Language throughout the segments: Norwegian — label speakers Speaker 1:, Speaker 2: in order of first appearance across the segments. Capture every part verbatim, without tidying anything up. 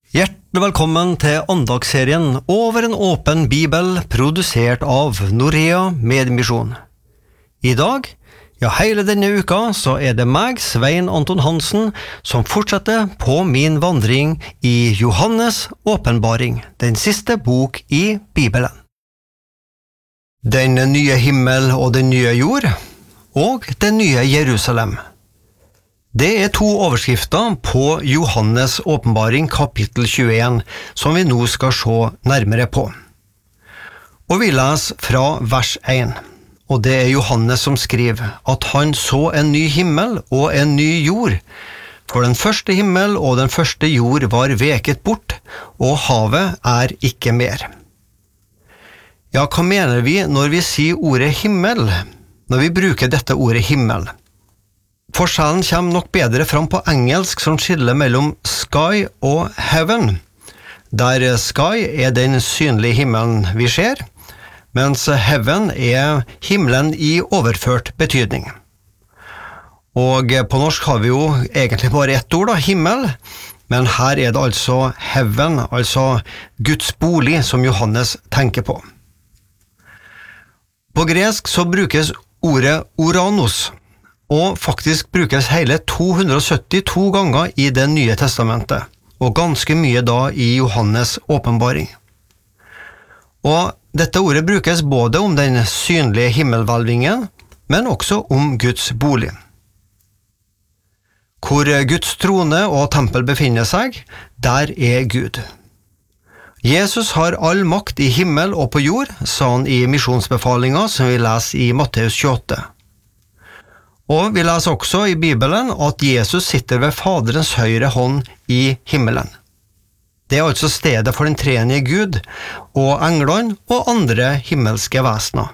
Speaker 1: Hjertelig velkommen til andagsserien Over en åpen bibel, produsert av Norea Medmisjon. I dag, ja hele denne uka, så er det meg, Svein Anton Hansen, som fortsetter på min vandring i Johannes åpenbaring, den siste bok i Bibelen. Den nye himmel og den nye jord, og den nye Jerusalem. Det er to overskrifter på Johannes åpenbaring kapittel tjueen, som vi nå skal se nærmere på. Og vi leser fra vers én, og det er Johannes som skriver at han så en ny himmel og en ny jord, for den første himmel og den første jord var veket bort, og havet er ikke mer. Ja, hva mener vi når vi sier ordet himmel, når vi bruker dette ordet himmel? Forskjellen kommer nok bedre fram på engelsk som skiller mellom sky og heaven, der sky er den synlige himmelen vi ser, mens heaven er himmelen i overført betydning. Og på norsk har vi jo egentlig bare ett ord, da, himmel, men her er det altså heaven, altså Guds bolig, som Johannes tenker på. På gresk så brukes ordet oranos, og faktisk brukes hele to hundre syttito ganger i Det nye testamentet, og ganske mye da i Johannes åpenbaring. Og dette ordet brukes både om den synlige himmelhvelvingen, men også om Guds bolig. Hvor Guds trone og tempel befinner seg, der er Gud. Jesus har all makt i himmel og på jord, sa han i misjonsbefalingen som vi leser i Matteus tjueåtte. Og vi leser også i Bibelen at Jesus sitter ved Faderens høyre hånd i himmelen. Det er altså stedet for den treenige Gud, og englene og andre himmelske vesener.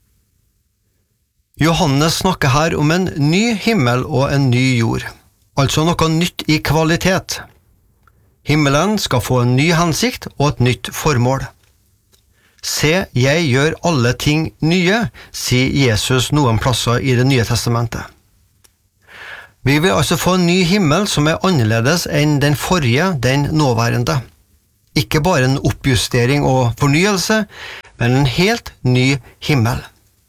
Speaker 1: Johannes snakker her om en ny himmel og en ny jord, altså noe nytt i kvalitet. Himmelen skal få en ny hensikt og et nytt formål. Se, jeg gjør alle ting nye, sier Jesus noen plasser i Det nye testamentet. Vi vil altså få en ny himmel som er annerledes enn den forrige, den nåværende. Ikke bare en oppjustering og fornyelse, men en helt ny himmel.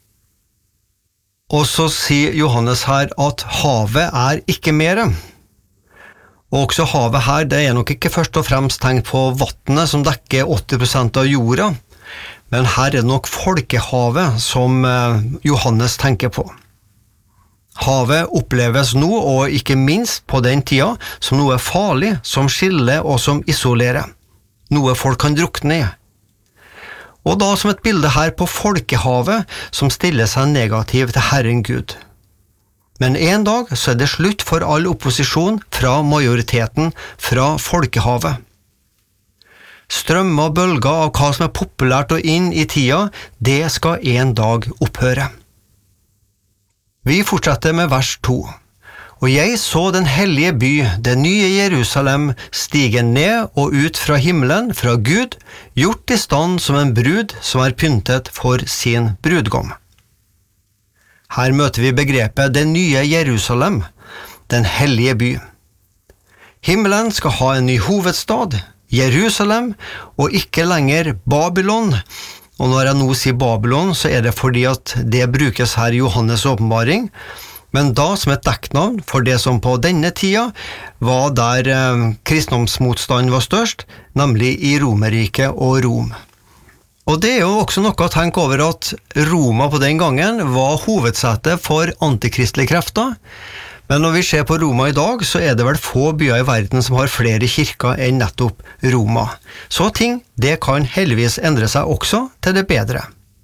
Speaker 1: Og så sier Johannes her at havet er ikke mere. Og også havet her, det er nok ikke først og fremst tenkt på vannet som dekker åtti prosent av jorda, men her er det nok folkehavet som Johannes tenker på. Havet oppleves nå, og ikke minst på den tida, som noe farlig, som skiller og som isolerer. Noe folk kan drukne i. Og da som et bilde her på folkehavet, som stiller seg negativ til Herren Gud. Men en dag så er det slutt for all opposisjon fra majoriteten, fra folkehavet. Strømmer og bølger av hva som er populært og inn i tida, det skal en dag opphøre. Vi fortsetter med vers to. Og jeg så den hellige by, det nye Jerusalem, stige ned og ut fra himmelen, fra Gud, gjort i stand som en brud som er pyntet for sin brudgom. Her møter vi begrepet det nye Jerusalem, den hellige by. Himmelen skal ha en ny hovedstad, Jerusalem, og ikke lenger Babylon. Og når jeg nå sier Babylon, så er det fordi at det brukes her i Johannes åpenbaring, men da som et dekknavn for det som på denne tida var der eh, kristendomsmotstand var størst, nemlig i Romerriket og Rom. Og det er jo også noe å tenke over at Roma på den gangen var hovedsetet for antikristelige krefter, men når vi ser på Roma i dag, så er det vel få byer i verden som har flere kirker enn nettopp Roma. Så ting, det kan heldigvis endre seg også til det bedre.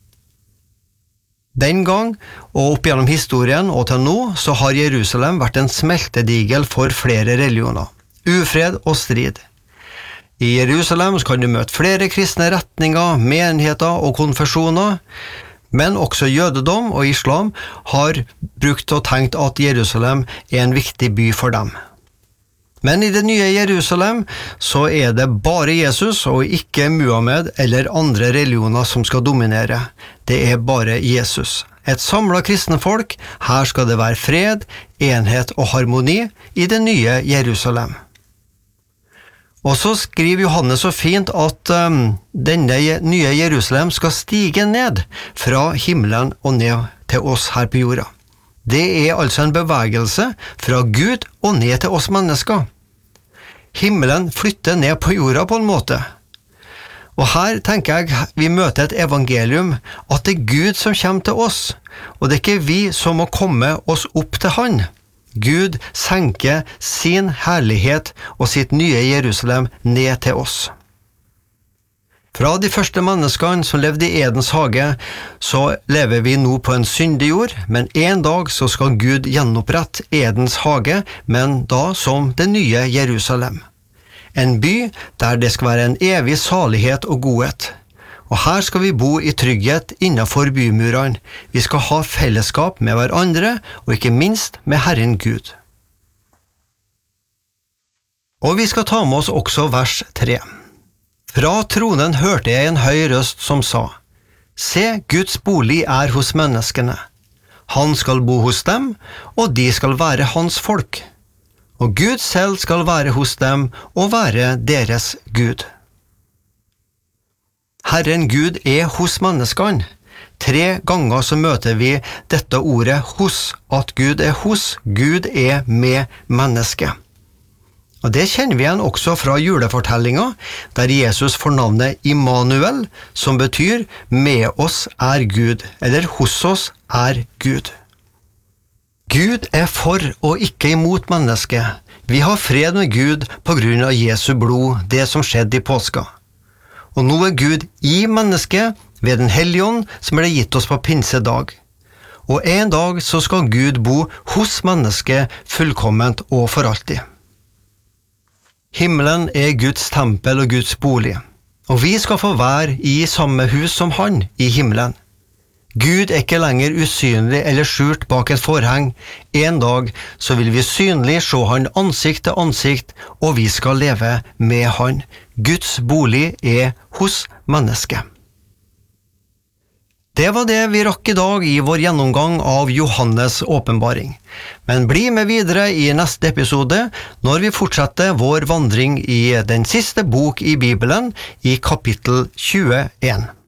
Speaker 1: Den gang, og opp gjennom historien og til nå, så har Jerusalem vært en smeltedigel for flere religioner, ufred og strid. I Jerusalem kan du møte flere kristne retninger, menigheter og konfesjoner, men også jødedom og islam har brukt og tenkt at Jerusalem er en viktig by for dem. Men i det nye Jerusalem så er det bare Jesus og ikke Muhammed eller andre religioner som skal dominere. Det er bare Jesus. Et samlet kristne folk, her skal det være fred, enhet og harmoni i det nye Jerusalem. Og så skriver Johannes så fint at um, denne nye Jerusalem skal stige ned fra himmelen og ned til oss her på jorda. Det er altså en bevegelse fra Gud og ned til oss mennesker. Himmelen flytter ned på jorda på en måte. Og her tenker jeg vi møter et evangelium at det er Gud som kommer til oss, og det er ikke vi som må komme oss opp til han. Gud senker sin herlighet og sitt nye Jerusalem ned til oss. Fra de første menneskene som levde i Edens hage, så lever vi nå på en syndig jord, men en dag så skal Gud gjenopprette Edens hage, men da som det nye Jerusalem. En by der det skal være en evig salighet og godhet. Og her skal vi bo i trygghet innenfor bymurene. Vi skal ha fellesskap med hverandre, og ikke minst med Herren Gud. Og vi skal ta med oss også vers tre. Fra tronen hørte jeg en høy røst som sa, «Se, Guds bolig er hos menneskene. Han skal bo hos dem, og de skal være hans folk. Og Gud selv skal være hos dem og være deres Gud.» Herren Gud er hos menneskene. Tre ganger så møter vi dette ordet hos, at Gud er hos, Gud er med mennesket. Og det kjenner vi igjen også fra julefortellingen, der Jesus får navnet Immanuel, som betyr med oss er Gud, eller hos oss er Gud. Gud er for og ikke imot mennesket. Vi har fred med Gud på grunn av Jesu blod, det som skjedde i påska. Og nå er Gud i mennesket ved den hellige ånd som ble gitt oss på pinsedag. Og en dag så skal Gud bo hos mennesket fullkomment og for alltid. Himmelen er Guds tempel og Guds bolig, og vi skal få være i samme hus som han i himmelen. Gud er ikke lenger usynlig eller skjult bak et forheng. En dag så vil vi synlig se han ansikt til ansikt, og vi skal leve med han. Guds bolig er hos mennesket. Det var det vi rakk i dag i vår gjennomgang av Johannes åpenbaring. Men bli med videre i neste episode når vi fortsetter vår vandring i den siste bok i Bibelen i kapittel tjueen.